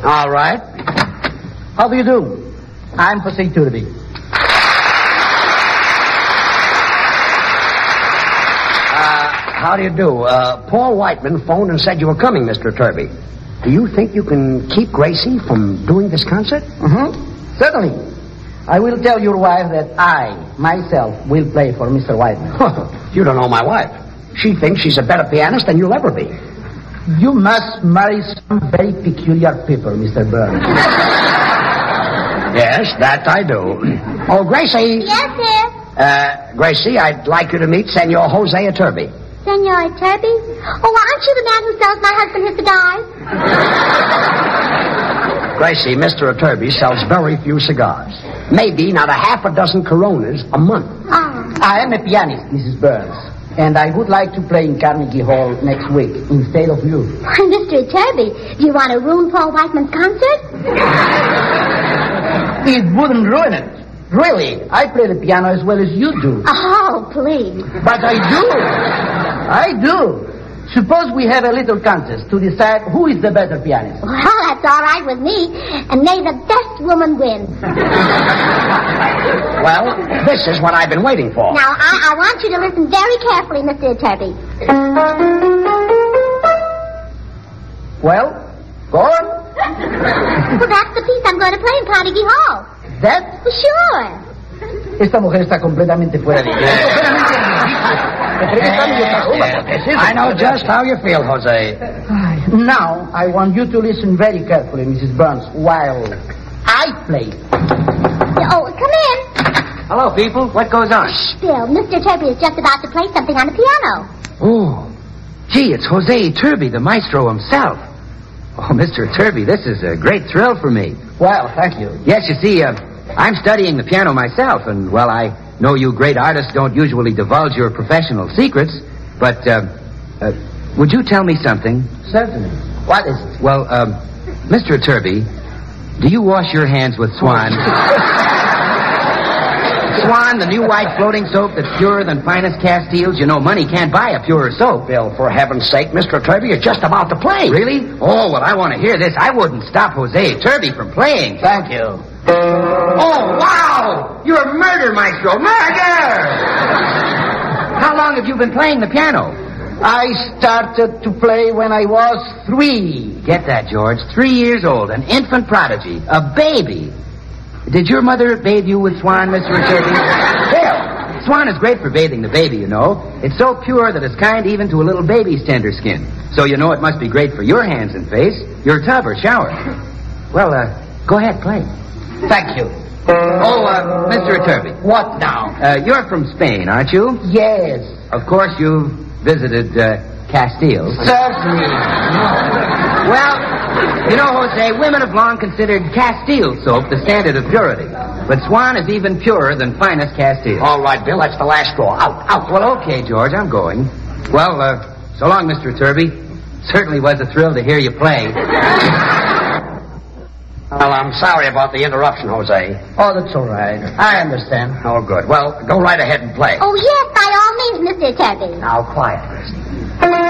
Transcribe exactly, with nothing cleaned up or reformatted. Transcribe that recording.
All right. How do you do? I'm Jose Turby. How do you do? Uh, Paul Whiteman phoned and said you were coming, Mister Turby. Do you think you can keep Gracie from doing this concert? Mm-hmm. Certainly. I will tell your wife that I, myself, will play for Mister Whiteman. You don't know my wife. She thinks she's a better pianist than you'll ever be. You must marry some very peculiar people, Mister Burns. Yes, that I do. Oh, Gracie. Yes, sir. Uh, Gracie, I'd like you to meet Senor Jose Iturbi. Senor Iturbi? Oh, aren't you the man who sells my husband his cigars? Gracie, Mister Iturbi sells very few cigars. Maybe not a half a dozen Coronas a month. Oh. I am a pianist, Missus Burns. And I would like to play in Carnegie Hall next week instead of you. Why, Mister Iturbi, do you want to ruin Paul Whiteman's concert? It wouldn't ruin it. Really, I play the piano as well as you do. Oh, please. But I do. I do. Suppose we have a little contest to decide who is the better pianist. Well, that's all right with me. And may the best woman win. Well, this is what I've been waiting for. Now, I, I want you to listen very carefully, Mister Iturbi. Well, go on. Well, that's the piece I'm going to play in Carnegie Hall. That? Well, sure. Esta mujer está completamente fuera de I know just how you feel, Jose. Now, I want you to listen very carefully, Missus Burns, while I play. Oh, come in. Hello, people. What goes on? Shh, Bill. Mister Iturbi is just about to play something on the piano. Oh, gee, it's Jose Iturbi, the maestro himself. Oh, Mister Iturbi, this is a great thrill for me. Well, thank you. Yes, you see, uh, I'm studying the piano myself, and, well, I know you great artists don't usually divulge your professional secrets, but, uh, uh, would you tell me something? Certainly. What is it? Well, um, Mister Iturbi, do you wash your hands with Swan? Swan, the new white floating soap that's purer than finest Castiles. You know, money can't buy a purer soap. Bill, for heaven's sake, Mister Iturbi is just about to play. Really? Oh, well, I want to hear this. I wouldn't stop Jose Iturbi from playing. Thank you. Oh, wow! You're a murder maestro. Murder! How long have you been playing the piano? I started to play when I was three. Get that, George. Three years old. An infant prodigy. A baby. Did your mother bathe you with Swan, Mister Iturbi? Well, Swan is great for bathing the baby, you know. It's so pure that it's kind even to a little baby's tender skin. So you know it must be great for your hands and face, your tub or shower. Well, uh, go ahead, play. Thank you. Oh, uh, Mister Iturbi. What now? Uh, you're from Spain, aren't you? Yes. Of course you've visited, uh, Castile. Certainly. Well, you know, Jose, women have long considered Castile soap the standard of purity. But Swan is even purer than finest Castile. All right, Bill, that's the last straw. Out, out. Well, okay, George, I'm going. Well, uh, so long, Mister Iturbi. Certainly was a thrill to hear you play. Well, I'm sorry about the interruption, Jose. Oh, that's all right. I understand. Oh, good. Well, go right ahead and play. Oh, yes, by all means, Mister Iturbi. Now, quiet, Gracie.